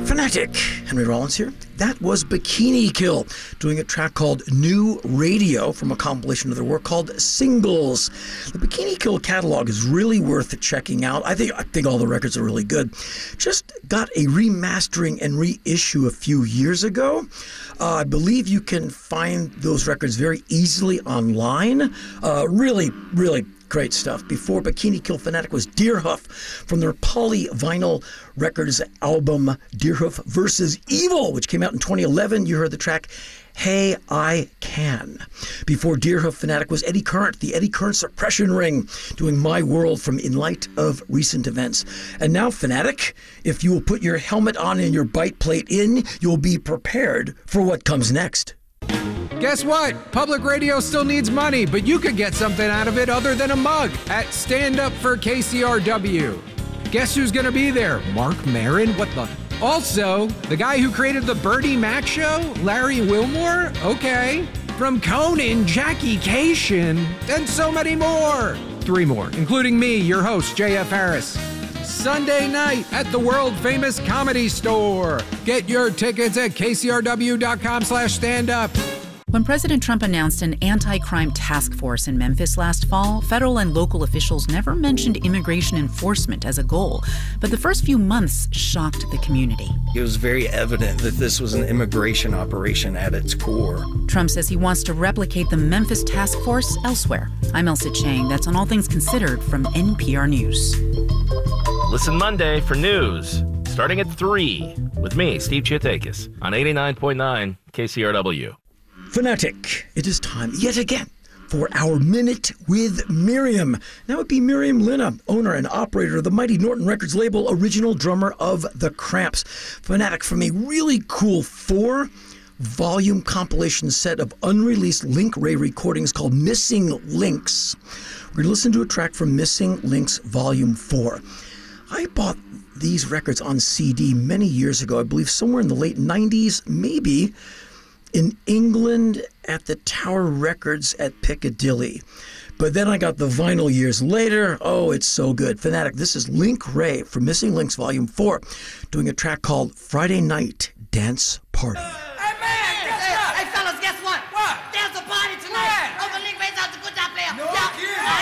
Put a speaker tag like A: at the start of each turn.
A: Fanatic, Henry Rollins here. That was Bikini Kill, doing a track called New Radio from a compilation of their work called Singles. The Bikini Kill catalog is really worth checking out. I think all the records are really good. Just got a remastering and reissue a few years ago. I believe you can find those records very easily online. Really great stuff. Before Bikini Kill, Fanatic was Deerhoof from their Polyvinyl Records album Deerhoof vs. Evil, which came out in 2011. You heard the track Hey I Can. Before Deerhoof, Fanatic was Eddie Current, the Eddie Current Suppression Ring, doing My World from In Light of Recent Events. And now, Fanatic, if you will put your helmet on and your bite plate in, you'll be prepared for what comes next.
B: Guess what? Public radio still needs money, but you could get something out of it other than a mug at Stand Up for KCRW. Guess who's gonna be there? Mark Maron? What the? Also, the guy who created the Bertie Mac show, Larry Wilmore? Okay. From Conan, Jackie Cation, and so many more. 3 more, including me, your host, JF Harris. Sunday night at the world-famous Comedy Store. Get your tickets at kcrw.com/standup.
C: When President Trump announced an anti-crime task force in Memphis last fall, federal and local officials never mentioned immigration enforcement as a goal. But the first few months shocked the community.
D: It was very evident that this was an immigration operation at its core.
C: Trump says he wants to replicate the Memphis task force elsewhere. I'm Elsa Chang. That's on All Things Considered from NPR News.
E: Listen Monday for news, starting at 3, with me, Steve Chiatakis, on 89.9 KCRW.
A: Fanatic, it is time yet again for our Minute with Miriam. That would be Miriam Linna, owner and operator of the Mighty Norton Records label, original drummer of The Cramps. Fanatic, from a really cool 4-volume compilation set of unreleased Link Ray recordings called Missing Links. We're going to listen to a track from Missing Links Volume 4. I bought these records on CD many years ago, I believe somewhere in the late 90s, maybe, in England at the Tower Records at Piccadilly. But then I got the vinyl years later. Oh, it's so good. Fanatic, this is Link Ray from Missing Links Volume 4, doing a track called Friday Night Dance Party.